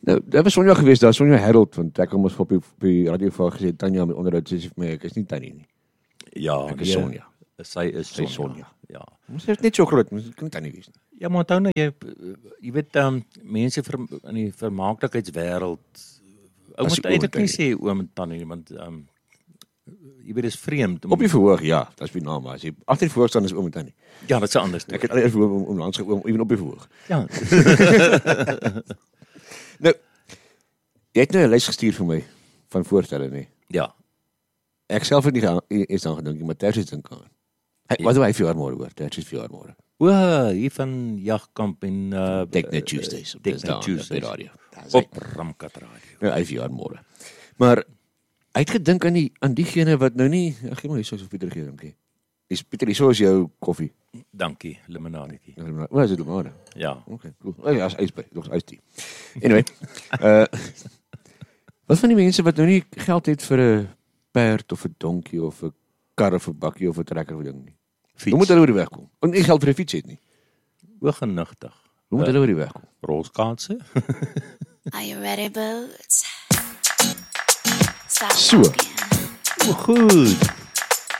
Nou, dit was Sonja geweest, daar Sonja Harold, want ek het ons op die radio gesê, Tanya met onderhoud, sy sê vir my, ek is nie Tanya nie. Ja, Ek is Sonja. Sy is Sy is Sonja. Sonja. Ja. Ons is net so groot, ons kan nie Tanya wees nie. Ja, maar onthou nou, jy weet, mense in die vermaaklikheidswêreld, ou As moet die eintlik oom nie en sê oom en tannie, want jy weet, dis vreemd. Op die verhoog, ja, dat is die naam, as jy agter die verhoog staan is oom en Tanya. Ja, dit is anders. Ek het al oom langs geoom, even op die verhoog. Ja. Nou, jy het nou 'n lys gestuur vir my, van voorstelle, nee. Ja. Ek self het nie eens aan gedink, maar Tertius dink aan. Wat doen hy vir jaar môre hoor? Tertius vir jaar môre. O, hier van Jagkamp en Teknet Tuesdays op Teknet Tuesdays op die radio. op Ramkat Radio. Nou, hy vir jaar môre. Maar hy het gedink aan diegene wat nou nie, ek gee maar hierso so Pieter gee dankie. Dis Pieter, hierso is jou koffie. Dankie, limonadetjie. Wat is dit limonade? Ja. Okay, cool. Ja, as ys by, nog ystee. Anyway, wat van die mense wat nou nie geld het vir 'n perd of 'n donkie of 'n kar of 'n bakkie of 'n trekker of ding nie. Fiets. Hoe moet hulle oor die weg kom? En nie geld vir 'n fiets het nie. Ogenigtig. Hoe moet hulle oor die weg kom? Rolskaatse? Are you ready, boots? Stop So. walking. O, goed.